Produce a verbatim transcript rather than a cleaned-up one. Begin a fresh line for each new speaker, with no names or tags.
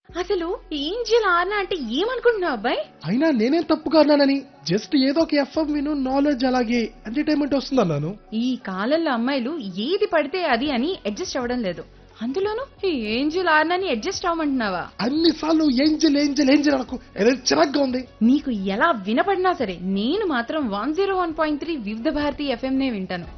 అసలు ఏంజెల్ ఆర్నా అంటే ఏమనుకుంటున్నావు అబ్బాయి?
అయినా నేనేం తప్పుగా అన్నానని? జస్ట్ ఏదో ఒక ఎఫ్ఎం విను, నాలెడ్జ్ అలాగే ఎంటర్టైన్మెంట్ వస్తుందన్నాను.
ఈ కాలంలో అమ్మాయిలు ఏది పడితే అది అని అడ్జస్ట్ అవ్వడం లేదు. అందులోనూ ఈ ఏంజెల్ ఆర్నాని అడ్జస్ట్ అవ్వమంటున్నావా?
అన్నిసార్లు ఏంజల్ ఏంజల్ ఏంజల్ అనకు, ఏదో చిరాగ్గా ఉంది.
నీకు ఎలా వినపడినా సరే నేను మాత్రం one zero one point three వివిధ భారతి ఎఫ్ఎం నే వింటాను.